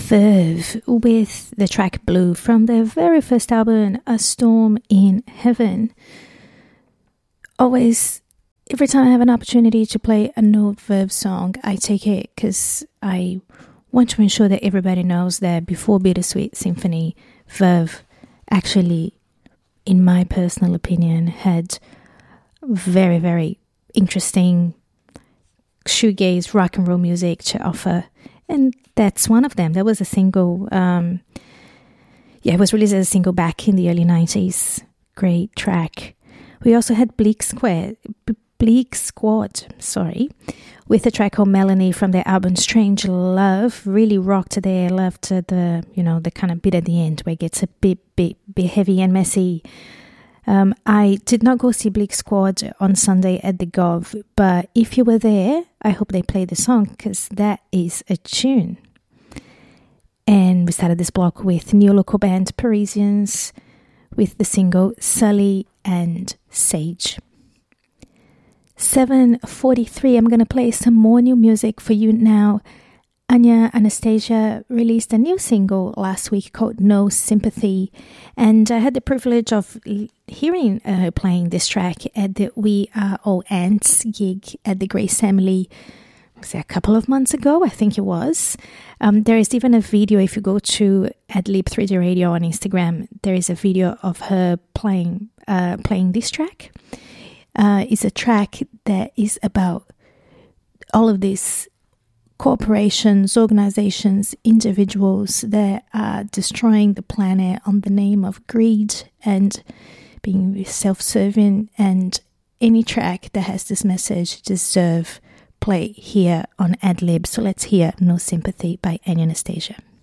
Verve with the track Blue from their very first album, A Storm in Heaven. Always, every time I have an opportunity to play a new Verve song, I take it because I want to ensure that everybody knows that before Bittersweet Symphony, Verve actually, in my personal opinion, had very, very interesting shoegaze rock and roll music to offer. And that's one of them. That was a single. It was released as a single back in the early 90s. Great track. We also had Bleak Squad, with a track called Melanie from their album Strange Love. Really rocked there. Loved the kind of bit at the end where it gets a bit heavy and messy. I did not go see Bleak Squad on Sunday at the Gov, but if you were there, I hope they play the song because that is a tune. And we started this block with new local band Parisians with the single Sully and Sage. 7:43, I'm going to play some more new music for you now. Anya Anastasia released a new single last week called No Sympathy, and I had the privilege of hearing her playing this track at the We Are All Ants gig at the Grace Emily, a couple of months ago, I think it was. There is even a video, if you go to @Lib3D Radio on Instagram, there is a video of her playing this track. It's a track that is about all of these corporations, organizations, individuals that are destroying the planet on the name of greed and being self-serving, and any track that has this message deserve play here on Adlib. So let's hear No Sympathy by Anya Anastasia.